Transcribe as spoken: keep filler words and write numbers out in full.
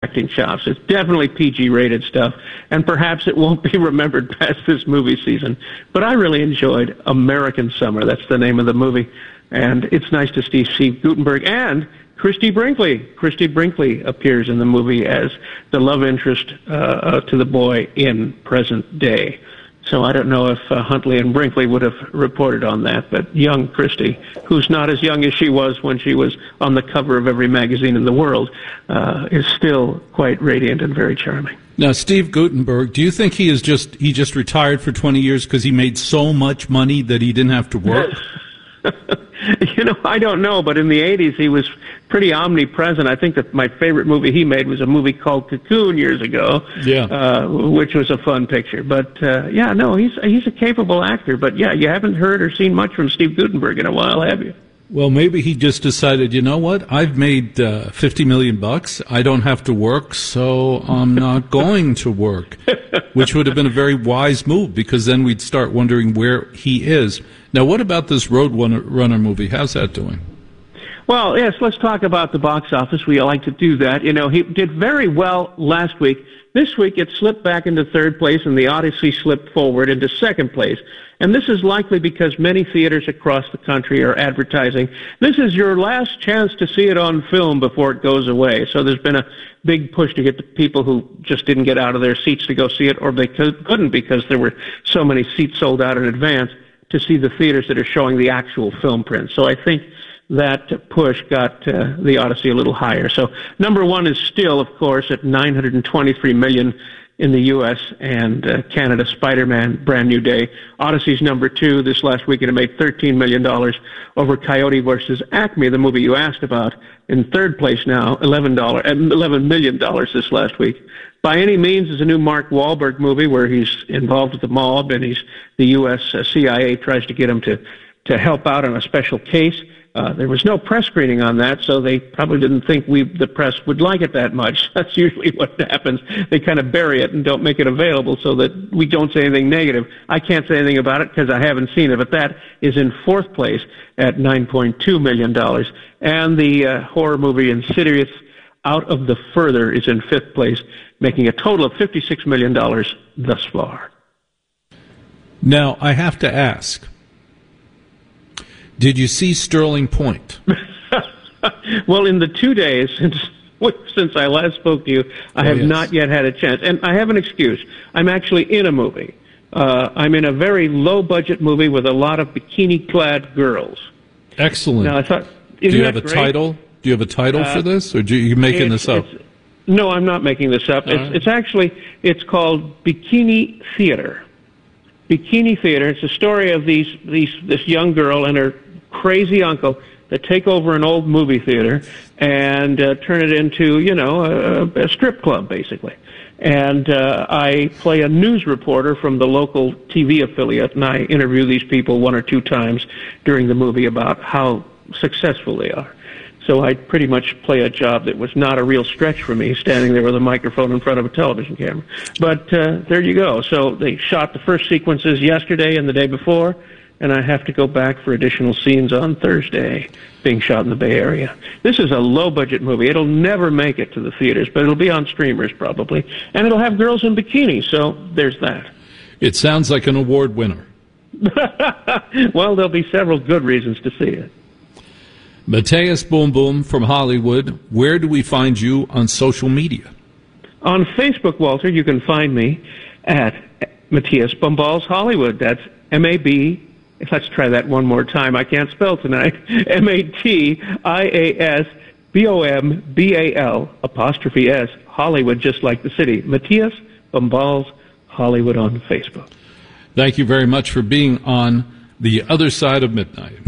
acting chops. It's definitely P G-rated stuff, and perhaps it won't be remembered past this movie season. But I really enjoyed American Summer. That's the name of the movie, and it's nice to see Steve Guttenberg and Christy Brinkley. Christy Brinkley appears in the movie as the love interest uh, uh, to the boy in present day. So I don't know if uh, Huntley and Brinkley would have reported on that, but young Christy, who's not as young as she was when she was on the cover of every magazine in the world, uh, is still quite radiant and very charming. Now, Steve Guttenberg, do you think he is just he just retired for twenty years because he made so much money that he didn't have to work? You know, I don't know, but in the eighties he was pretty omnipresent. I think that my favorite movie he made was a movie called Cocoon years ago, yeah, uh, which was a fun picture. But uh, yeah, no, he's he's a capable actor. But yeah, you haven't heard or seen much from Steve Guttenberg in a while, have you? Well, maybe he just decided, you know what? I've made uh, fifty million bucks. I don't have to work, so I'm not going to work, which would have been a very wise move because then we'd start wondering where he is. Now, what about this Road Runner movie? How's that doing? Well, yes, let's talk about the box office. We like to do that. You know, he did very well last week. This week it slipped back into third place, and The Odyssey slipped forward into second place. And this is likely because many theaters across the country are advertising, this is your last chance to see it on film before it goes away. So there's been a big push to get the people who just didn't get out of their seats to go see it, or they couldn't because there were so many seats sold out in advance, to see the theaters that are showing the actual film print. So I think that push got uh, The Odyssey a little higher. So number one is still, of course, at nine hundred twenty-three million dollars in the U S and uh, Canada, Spider-Man, Brand New Day. Odyssey's number two. This last weekend it made thirteen million dollars over Coyote versus Acme, the movie you asked about. In third place now, eleven million dollars this last week. By Any Means is a new Mark Wahlberg movie where he's involved with the mob, and he's the U S C I A tries to get him to, to help out on a special case. Uh, there was no press screening on that, so they probably didn't think we, the press, would like it that much. That's usually what happens. They kind of bury it and don't make it available so that we don't say anything negative. I can't say anything about it because I haven't seen it, but that is in fourth place at nine point two million dollars. And the uh, horror movie Insidious, Out of the Further, is in fifth place, making a total of fifty-six million dollars thus far. Now, I have to ask, did you see Sterling Point? Well, in the two days since since I last spoke to you, I oh, have yes. not yet had a chance. And I have an excuse. I'm actually in a movie. Uh, I'm in a very low-budget movie with a lot of bikini-clad girls. Excellent. Now, I thought, do you have a great? title? Do you have a title uh, for this, or are you making this up? No, I'm not making this up. It's, right. it's actually, it's called Bikini Theater. Bikini Theater. It's a story of these, these, this young girl and her crazy uncle that take over an old movie theater and uh, turn it into, you know, a, a strip club, basically. And uh, I play a news reporter from the local T V affiliate, and I interview these people one or two times during the movie about how successful they are. So I pretty much play a job that was not a real stretch for me, standing there with a microphone in front of a television camera. But uh, there you go. So they shot the first sequences yesterday and the day before, and I have to go back for additional scenes on Thursday, being shot in the Bay Area. This is a low-budget movie. It'll never make it to the theaters, but it'll be on streamers probably, and it'll have girls in bikinis, so there's that. It sounds like an award winner. Well, there'll be several good reasons to see it. Matthias Boom Boom from Hollywood, where do we find you on social media? On Facebook, Walter, you can find me at Matthias Bumballs Hollywood. That's M A B, let's try that one more time. I can't spell tonight. M A T I A S B O M B A L apostrophe S, Hollywood, just like the city. Matthias Bumballs Hollywood on Facebook. Thank you very much for being on The Other Side of Midnight.